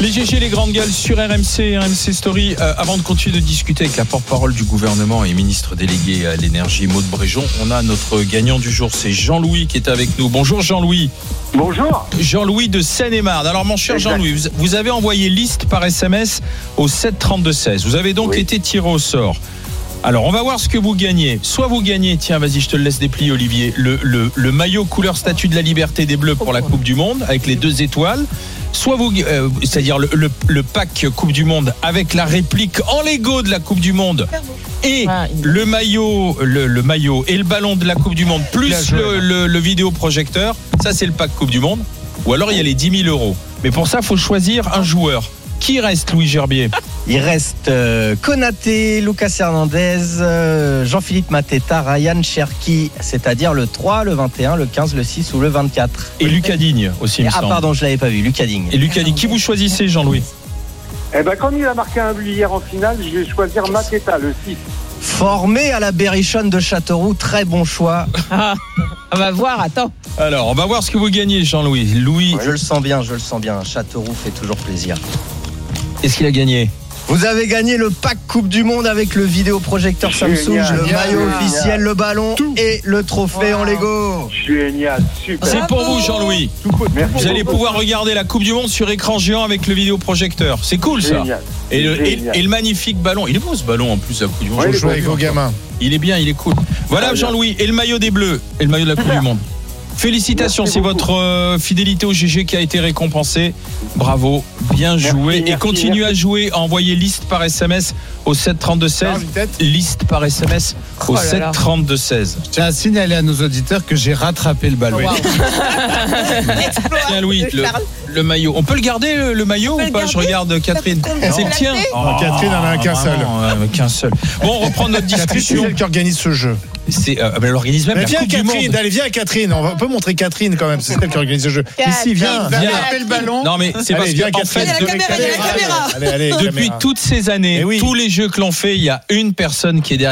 Les GG, les grandes gueules sur RMC Story. Avant de continuer de discuter avec la porte-parole du gouvernement et ministre délégué à l'énergie, Maud Bréjon, on a notre gagnant du jour, c'est Jean-Louis qui est avec nous. Bonjour Jean-Louis. Bonjour. Jean-Louis de Seine-et-Marne. Alors mon cher Jean-Louis, vous avez envoyé liste par SMS au 732-16. Vous avez donc été tiré au sort. Alors on va voir ce que vous gagnez. Soit vous gagnez, tiens vas-y je te le laisse déplier Olivier, le maillot couleur statue de la liberté des Bleus pour la Coupe du Monde avec les 2 étoiles. Soit vous, c'est-à-dire le pack Coupe du Monde avec la réplique en Lego de la Coupe du Monde et le maillot et le ballon de la Coupe du Monde plus le vidéoprojecteur. Ça c'est le pack Coupe du Monde. Ou alors il y a les 10 000 euros. Mais pour ça il faut choisir un joueur. Qui reste, Louis Gerbier? Il reste Konaté, Lucas Hernandez, Jean-Philippe Mateta, Ryan Cherki, c'est-à-dire le 3, le 21, le 15, le 6 ou le 24. Et Lucas Digne aussi, il me semble. Ah pardon, je l'avais pas vu, Lucas Digne. Et Lucas Digne, qui vous choisissez, Jean-Louis? Comme il a marqué un but hier en finale, je vais choisir Mateta, le 6. Formé à la Berrichonne de Châteauroux, très bon choix. On va voir, attends. Alors, on va voir ce que vous gagnez, Jean-Louis. Louis. Je le sens bien. Châteauroux fait toujours plaisir. Qu'est-ce qu'il a gagné? Vous avez gagné le pack Coupe du Monde avec le vidéoprojecteur Samsung, le maillot officiel, le ballon et le trophée en Lego. Génial, super. C'est pour vous, Jean-Louis. Vous allez pouvoir regarder la Coupe du Monde sur écran géant avec le vidéoprojecteur. C'est cool, ça. Et le magnifique ballon. Il est beau, ce ballon, en plus, la Coupe du Monde. Je joue avec vos gamins. Il est bien, il est cool. Voilà, Jean-Louis. Et le maillot des Bleus. Et le maillot de la Coupe du Monde. Félicitations, c'est votre fidélité au GG qui a été récompensée. Bravo, bien joué. Et continuez à jouer, à envoyer liste par SMS au 732-16. Liste par SMS au 732-16. Je tiens à signaler à nos auditeurs que j'ai rattrapé le ballon. Tiens Louis, le maillot. On peut le garder le maillot ou pas? Je regarde Catherine. C'est le tien. Catherine en a qu'un seul. Bon, on reprend notre discussion. C'est elle qui organise ce jeu. Elle organise même la Coupe du Monde. Allez, viens Catherine, on peut montrer Catherine quand même, c'est elle qui organise le jeu. Ici, viens. Le ballon. Non mais c'est parce qu'en fait, allez, depuis toutes ces années, tous les jeux que l'on fait, il y a une personne qui est derrière